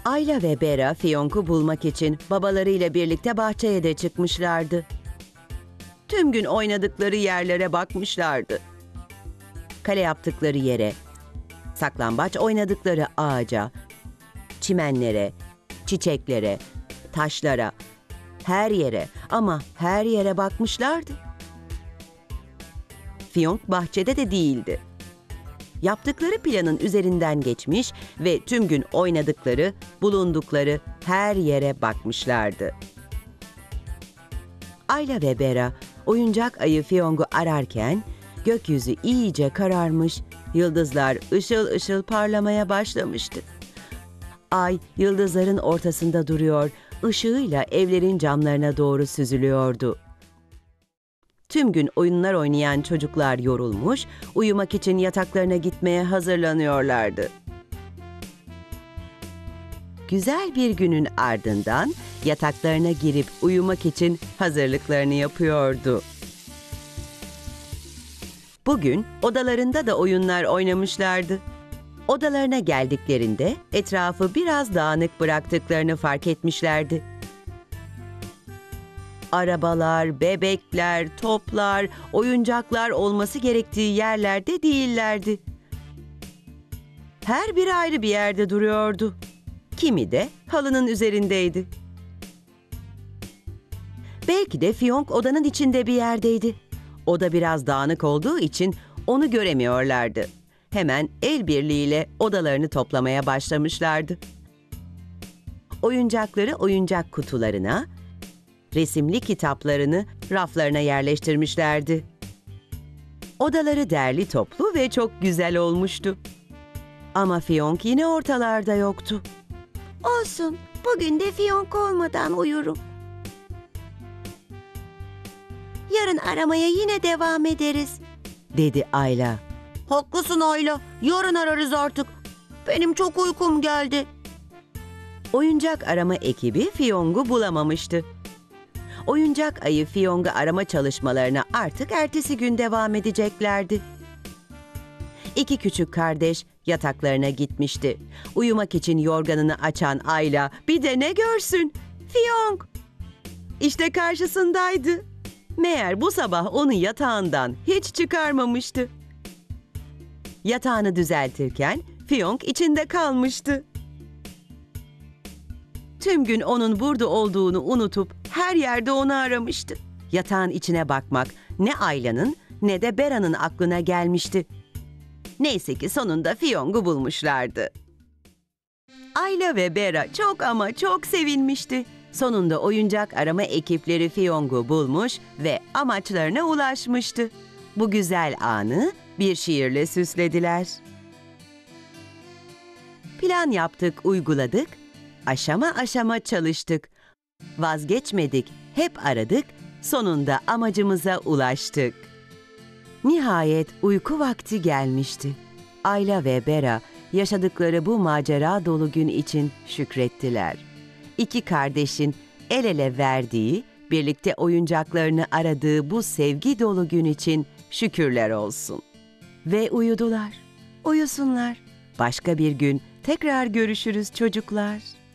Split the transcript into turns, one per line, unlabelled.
Ayla ve Bera Fiyonk'u bulmak için babalarıyla birlikte bahçeye de çıkmışlardı. Tüm gün oynadıkları yerlere bakmışlardı. Kale yaptıkları yere, saklambaç oynadıkları ağaca, çimenlere, çiçeklere, taşlara, her yere ama her yere bakmışlardı. Fiyonk bahçede de değildi. Yaptıkları planın üzerinden geçmiş ve tüm gün oynadıkları, bulundukları her yere bakmışlardı. Ayla ve Bera oyuncak ayı Fiyonk'u ararken gökyüzü iyice kararmış, yıldızlar ışıl ışıl parlamaya başlamıştı. Ay yıldızların ortasında duruyor, ışığıyla evlerin camlarına doğru süzülüyordu. Tüm gün oyunlar oynayan çocuklar yorulmuş, uyumak için yataklarına gitmeye hazırlanıyorlardı. Güzel bir günün ardından yataklarına girip uyumak için hazırlıklarını yapıyordu. Bugün odalarında da oyunlar oynamışlardı. Odalarına geldiklerinde etrafı biraz dağınık bıraktıklarını fark etmişlerdi. Arabalar, bebekler, toplar, oyuncaklar olması gerektiği yerlerde değillerdi. Her biri ayrı bir yerde duruyordu. Kimi de halının üzerindeydi. Belki de Fiyonk odanın içinde bir yerdeydi. Oda biraz dağınık olduğu için onu göremiyorlardı. Hemen el birliğiyle odalarını toplamaya başlamışlardı. Oyuncakları oyuncak kutularına, resimli kitaplarını raflarına yerleştirmişlerdi. Odaları derli toplu ve çok güzel olmuştu. Ama Fiyonk yine ortalarda yoktu.
Olsun, bugün de Fiyonk olmadan uyurum. Yarın aramaya yine devam ederiz,
dedi Ayla.
Haklısın Ayla, yarın ararız artık. Benim çok uykum geldi.
Oyuncak arama ekibi Fiyonk'u bulamamıştı. Oyuncak ayı Fiyonk'u arama çalışmalarına artık ertesi gün devam edeceklerdi. İki küçük kardeş yataklarına gitmişti. Uyumak için yorganını açan Ayla bir de ne görsün? Fiyonk! İşte karşısındaydı. Meğer bu sabah onu yatağından hiç çıkarmamıştı. Yatağını düzeltirken Fiyonk içinde kalmıştı. Tüm gün onun burada olduğunu unutup her yerde onu aramıştı. Yatağın içine bakmak ne Ayla'nın ne de Bera'nın aklına gelmişti. Neyse ki sonunda Fiyonk'u bulmuşlardı. Ayla ve Bera çok ama çok sevinmişti. Sonunda oyuncak arama ekipleri Fiyonk'u bulmuş ve amaçlarına ulaşmıştı. Bu güzel anı bir şiirle süslediler. Plan yaptık, uyguladık, aşama aşama çalıştık. Vazgeçmedik, hep aradık, sonunda amacımıza ulaştık. Nihayet uyku vakti gelmişti. Ayla ve Bera yaşadıkları bu macera dolu gün için şükrettiler. İki kardeşin el ele verdiği, birlikte oyuncaklarını aradığı bu sevgi dolu gün için şükürler olsun. Ve uyudular. Uyusunlar. Başka bir gün tekrar görüşürüz çocuklar.